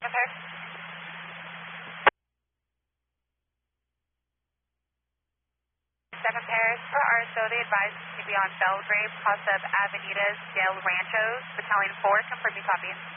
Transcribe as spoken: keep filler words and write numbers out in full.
Okay. Seven pairs for R S O, they advised to be on Belgrave, Casa Avenidas, Del Ranchos, Battalion four, confirming copy.